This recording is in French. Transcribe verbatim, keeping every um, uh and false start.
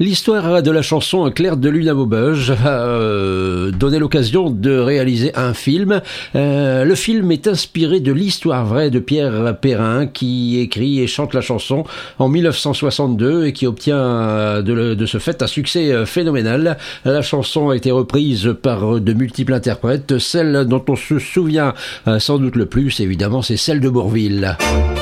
L'histoire de la chanson Clair de lune à Maubeuge a euh, donné l'occasion de réaliser un film. Euh, le film est inspiré de l'histoire vraie de Pierre Perrin qui écrit et chante la chanson en mille neuf cent soixante-deux et qui obtient de, de ce fait un succès phénoménal. La chanson a été reprise par de multiples interprètes. Celle dont on se souvient sans doute le plus, évidemment, c'est celle de Bourvil.